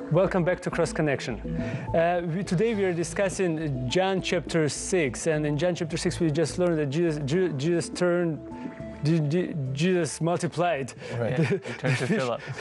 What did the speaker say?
Welcome back to Cross Connection. Today we are discussing John chapter 6, and in John chapter 6 we just learned that Jesus multiplied. Right. He turned to Philip.